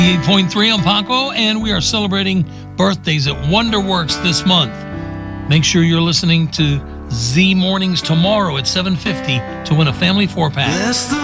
8.3 on Paco, and we are celebrating birthdays at Wonderworks this month. Make sure you're listening to Z Mornings tomorrow at 7:50 to win a family 4-pack.